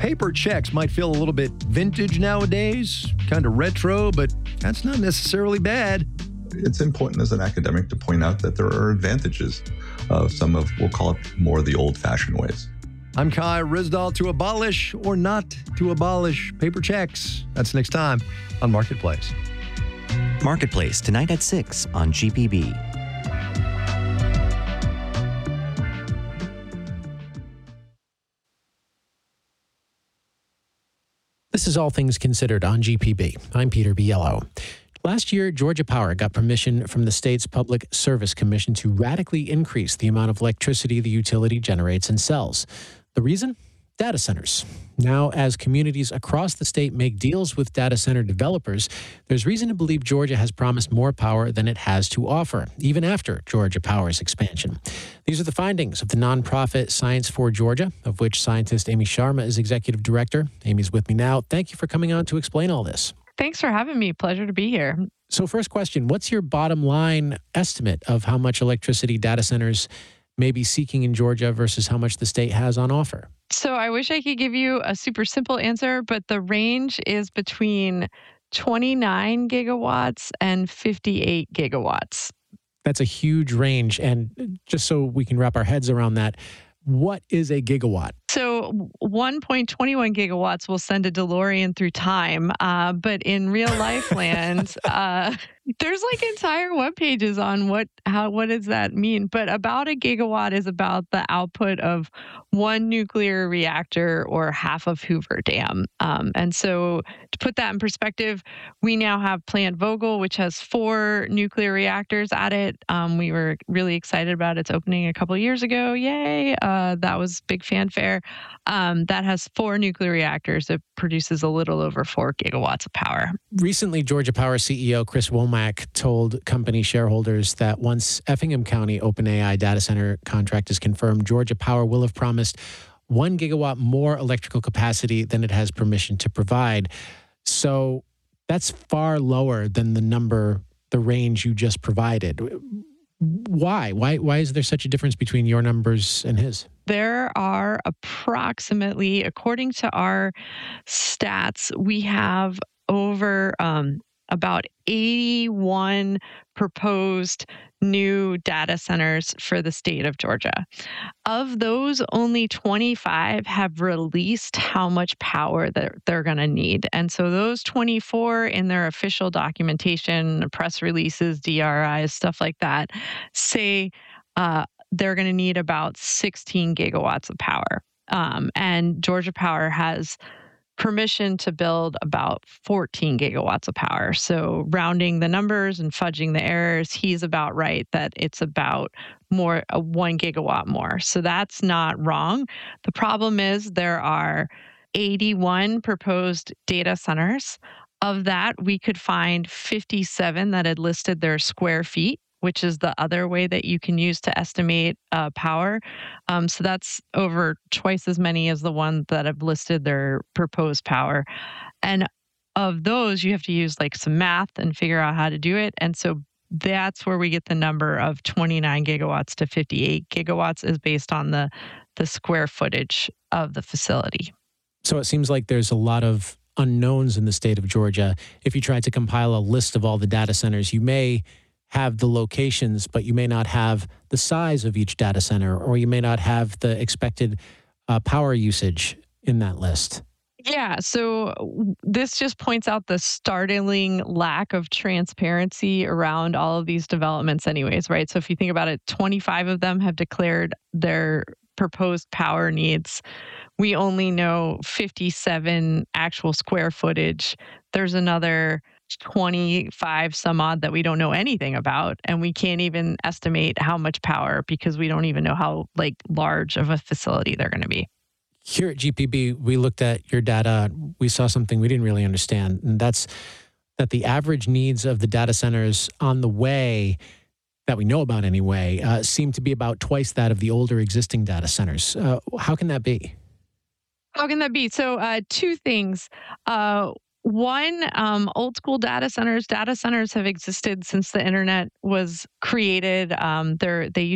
paper checks might feel a little bit vintage nowadays, kind of retro, but that's not necessarily bad. It's important as an academic to point out that there are advantages of some of, we'll call it, more the old-fashioned ways. I'm Kai Ryssdal. To abolish or not to abolish paper checks. That's next time on Marketplace. Marketplace, tonight at 6 on GPB. This is All Things Considered on GPB. I'm Peter Biello. Last year, Georgia Power got permission from the state's Public Service Commission to radically increase the amount of electricity the utility generates and sells. The reason? Data centers. Now, as communities across the state make deals with data center developers, there's reason to believe Georgia has promised more power than it has to offer, even after Georgia Power's expansion. These are the findings of the nonprofit Science for Georgia, of which scientist Amy Sharma is executive director. Amy's with me now. Thank you for coming on to explain all this. Thanks for having me. Pleasure to be here. So first question, what's your bottom line estimate of how much electricity data centers may be seeking in Georgia versus how much the state has on offer? So I wish I could give you a super simple answer, but the range is between 29 gigawatts and 58 gigawatts. That's a huge range. And just so we can wrap our heads around that, what is a gigawatt? So 1.21 gigawatts will send a DeLorean through time, but in real life land, there's like entire web pages on what does that mean? But about a gigawatt is about the output of one nuclear reactor or half of Hoover Dam. And so to put that in perspective, we now have Plant Vogtle, which has 4 nuclear reactors at it. We were really excited about its opening a couple of years ago. Yay! That was big fanfare. That has 4 nuclear reactors. It produces a little over 4 gigawatts of power. Recently, Georgia Power CEO Chris Womack told company shareholders that once Effingham County OpenAI data center contract is confirmed, Georgia Power will have promised 1 gigawatt more electrical capacity than it has permission to provide. So that's far lower than the range you just provided. Why? Why is there such a difference between your numbers and his? There are approximately, according to our stats, we have over about 81 proposed new data centers for the state of Georgia. Of those, only 25 have released how much power they're going to need. And so those 24 in their official documentation, press releases, DRIs, stuff like that, say they're going to need about 16 gigawatts of power. And Georgia Power has permission to build about 14 gigawatts of power. So rounding the numbers and fudging the errors, he's about right that it's about 1 gigawatt more. So that's not wrong. The problem is there are 81 proposed data centers. Of that, we could find 57 that had listed their square feet, which is the other way that you can use to estimate power. So that's over twice as many as the ones that have listed their proposed power. And of those, you have to use like some math and figure out how to do it. And so that's where we get the number of 29 gigawatts to 58 gigawatts is based on the square footage of the facility. So it seems like there's a lot of unknowns in the state of Georgia. If you tried to compile a list of all the data centers, you may have the locations, but you may not have the size of each data center, or you may not have the expected power usage in that list. Yeah, so this just points out the startling lack of transparency around all of these developments anyways, right? So if you think about it, 25 of them have declared their proposed power needs. We only know 57 actual square footage. There's another 25 some odd that we don't know anything about, and we can't even estimate how much power because we don't even know how large of a facility they're going to be. Here at GPB, we looked at your data. We saw something we didn't really understand, and that's that the average needs of the data centers on the way that we know about anyway seem to be about twice that of the older existing data centers. How can that be? How can that be? So 2 things. One, old school data centers. Data centers have existed since the internet was created. They